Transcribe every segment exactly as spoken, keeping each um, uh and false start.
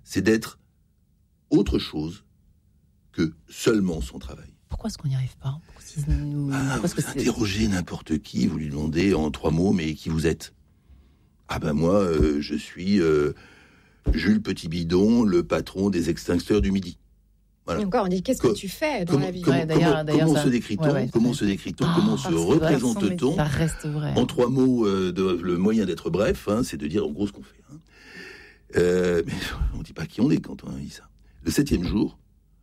c'est d'être autre chose que seulement son travail. Pourquoi est-ce qu'on n'y arrive pas ? Nous... Ah, vous que interrogez c'est... n'importe qui, vous lui demandez en trois mots, mais qui vous êtes ? Ah ben moi, euh, je suis euh, Jules Petit-Bidon, le patron des extincteurs du Midi. Voilà. Et encore, on dit qu'est-ce que tu fais dans comment, la vie Comment, ouais, d'ailleurs, comment, d'ailleurs, comment ça... se décrit-on, ouais, ouais, comment se décrit-on, oh, comment se représente-t-on ? Ça reste vrai. En trois mots, euh, de, le moyen d'être bref, hein, c'est de dire en gros ce qu'on fait. Hein. Euh, mais on ne dit pas qui on est quand on dit ça. Le septième jour,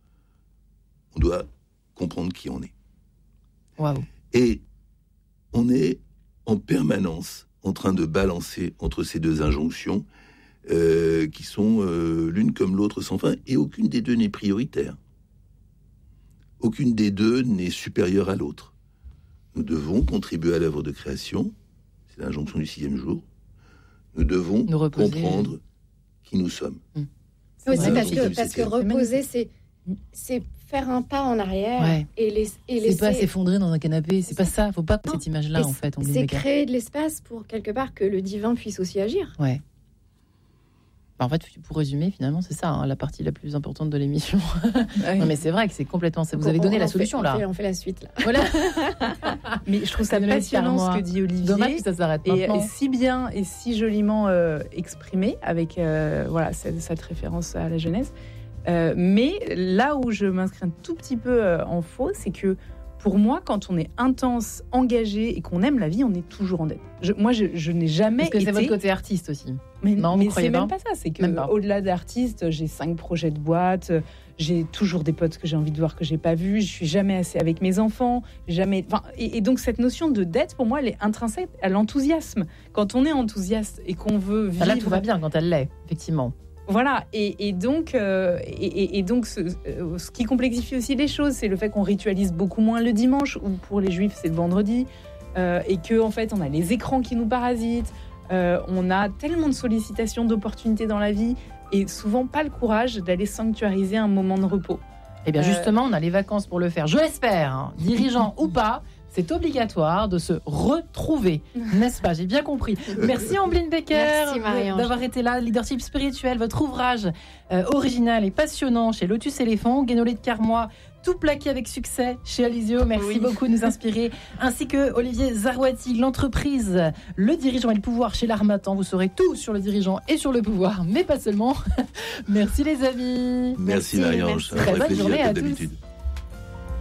on doit comprendre qui on est. Wow. Et on est en permanence en train de balancer entre ces deux injonctions euh, qui sont euh, l'une comme l'autre sans fin, et aucune des deux n'est prioritaire. Aucune des deux n'est supérieure à l'autre. Nous devons contribuer à l'œuvre de création, c'est l'injonction du sixième jour. Nous devons nous comprendre qui nous sommes. Mmh. Oui, c'est parce que, parce que reposer, c'est, c'est faire un pas en arrière ouais. et, les, et laisser... C'est pas s'effondrer dans un canapé, c'est pas ça. Faut pas cette image-là, en fait. On c'est créer de l'espace pour, quelque part, que le divin puisse aussi agir. Ouais. En fait, pour résumer, finalement, c'est ça, hein, la partie la plus importante de l'émission. Oui. Non, mais c'est vrai que c'est complètement ça. Vous avez donné on la solution, fait, là. On fait, on fait la suite, là. Voilà. Mais je trouve ça passionnant ce que dit Olivier. Dommage que ça s'arrête et, maintenant. Et si bien et si joliment euh, exprimé avec euh, voilà, cette, cette référence à la Genèse. Euh, mais là où je m'inscris un tout petit peu euh, en faux, c'est que pour moi, quand on est intense, engagé et qu'on aime la vie, on est toujours en dette. Je, moi, je, je n'ai jamais été... Parce que c'est votre côté artiste aussi. Mais, non, mais vous c'est pas même pas ça. C'est que au-delà d'artiste, j'ai cinq projets de boîte, j'ai toujours des potes que j'ai envie de voir que j'ai pas vus, je suis jamais assez avec mes enfants, jamais. Enfin, et, et donc cette notion de dette, pour moi, elle est intrinsèque à l'enthousiasme. Quand on est enthousiaste et qu'on veut vivre... Là, tout va bien quand elle l'est, effectivement. Voilà, et, et donc, euh, et, et donc ce, euh, ce qui complexifie aussi les choses, c'est le fait qu'on ritualise beaucoup moins le dimanche, ou pour les juifs, c'est le vendredi, euh, et qu'en en fait, on a les écrans qui nous parasitent, euh, on a tellement de sollicitations, d'opportunités dans la vie, et souvent pas le courage d'aller sanctuariser un moment de repos. Eh bien, justement, on a les vacances pour le faire, je l'espère, hein, dirigeant ou pas. C'est obligatoire de se retrouver, n'est-ce pas ? J'ai bien compris. Merci Ambline Becker Merci, d'avoir été là. Leadership spirituel, votre ouvrage euh, original et passionnant chez Lotus Éléphant, Guénolé de Carmois, tout plaqué avec succès chez Alizio. Merci oui. beaucoup de nous inspirer. Ainsi que Olivier Zarouati, l'entreprise, le dirigeant et le pouvoir chez L'Harmattan. Vous saurez tout sur le dirigeant et sur le pouvoir, mais pas seulement. Merci les amis. Merci, merci Marie-Ange. Très bonne journée à tous.